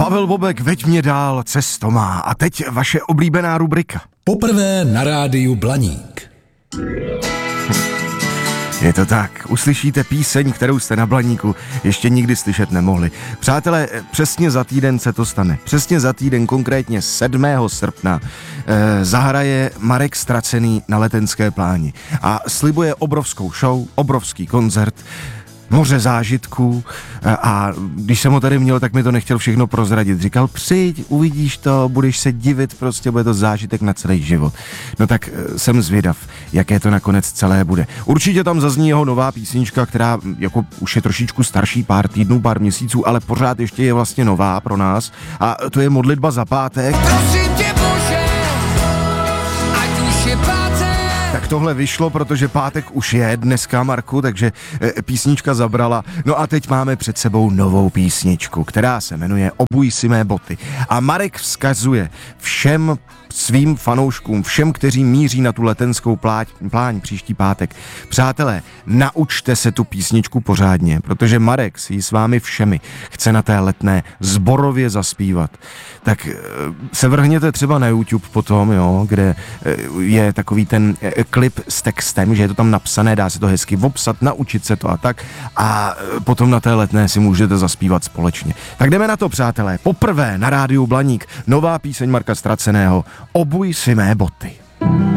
Pavel Bobek, veď mě dál, cesto má. A teď vaše oblíbená rubrika. Poprvé na rádiu Blaník. Je to tak, uslyšíte píseň, kterou jste na Blaníku ještě nikdy slyšet nemohli. Přátelé, přesně za týden se to stane. Přesně za týden, konkrétně 7. srpna, zahraje Marek Stracený na Letenské pláni. A slibuje obrovskou show, obrovský koncert, moře zážitků a když jsem ho tady měl, tak mi to nechtěl všechno prozradit. Říkal, přijď, uvidíš to, budeš se divit, prostě bude to zážitek na celý život. No tak jsem zvědav, jaké to nakonec celé bude. Určitě tam zazní jeho nová písnička, která jako už je trošičku starší, pár týdnů, pár měsíců, ale pořád ještě je vlastně nová pro nás a to je Modlitba za pátek. Prosím tě, Bože, ať už je pátek. Tak tohle vyšlo, protože pátek už je dneska, Marku, takže písnička zabrala. No a teď máme před sebou novou písničku, která se jmenuje Obuj si mé boty. A Marek vzkazuje všem svým fanouškům, všem, kteří míří na tu letenskou pláň příští pátek. Přátelé, naučte se tu písničku pořádně, protože Marek si ji s vámi všemi chce na té Letné sborově zaspívat. Tak se vrhněte třeba na YouTube potom, jo, kde je takový ten klip s textem, že je to tam napsané, dá se to hezky obsat, naučit se to a tak a potom na té Letné si můžete zaspívat společně. Tak jdeme na to, přátelé. Poprvé na rádiu Blaník nová píseň Marka Straceného Obuj si mé boty.